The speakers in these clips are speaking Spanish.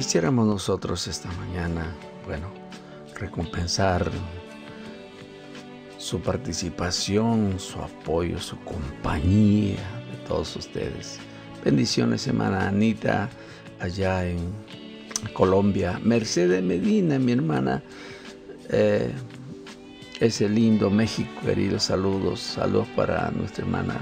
Quisiéramos nosotros esta mañana, recompensar su participación, su apoyo, su compañía de todos ustedes. Bendiciones, hermana Anita, allá en Colombia. Mercedes Medina, mi hermana, ese lindo México, queridos, saludos para nuestra hermana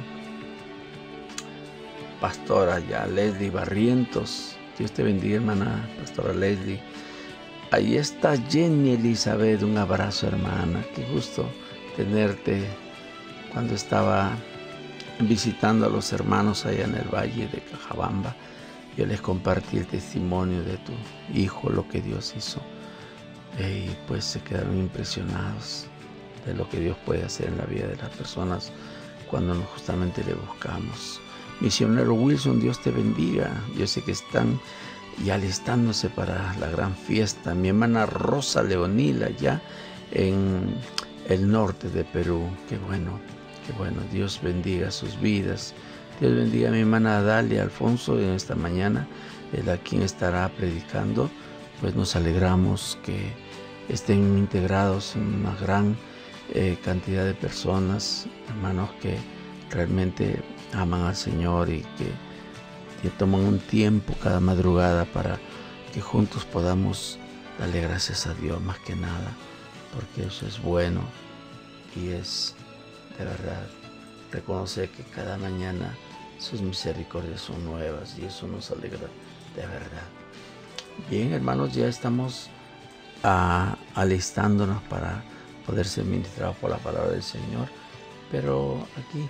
pastora ya, Leslie Barrientos. Dios te bendiga, hermana pastora Leslie. Ahí está Jenny Elizabeth, un abrazo, hermana. Qué gusto tenerte. Cuando estaba visitando a los hermanos allá en el valle de Cajabamba, yo les compartí el testimonio de tu hijo, lo que Dios hizo. Y pues se quedaron impresionados de lo que Dios puede hacer en la vida de las personas cuando justamente le buscamos. Misionero Wilson, Dios te bendiga. Yo sé que están ya alistándose para la gran fiesta. Mi hermana Rosa Leonil, allá en el norte de Perú. Qué bueno, qué bueno. Dios bendiga sus vidas. Dios bendiga a mi hermana Dalia Alfonso en esta mañana. Él a quien estará predicando. Pues nos alegramos que estén integrados en una gran cantidad de personas, hermanos, que realmente aman al Señor y que toman un tiempo cada madrugada para que juntos podamos darle gracias a Dios más que nada, porque eso es bueno y es de verdad reconocer que cada mañana sus misericordias son nuevas y eso nos alegra de verdad. Bien, hermanos, ya estamos alistándonos para poder ser ministrados por la palabra del Señor, pero aquí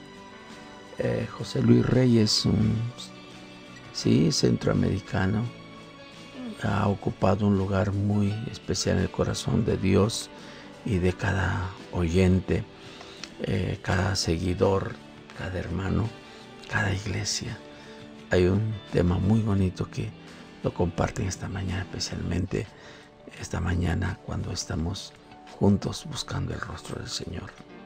José Luis Reyes, un centroamericano, ha ocupado un lugar muy especial en el corazón de Dios y de cada oyente, cada seguidor, cada hermano, cada iglesia. Hay un tema muy bonito que lo comparten esta mañana, especialmente esta mañana cuando estamos juntos buscando el rostro del Señor.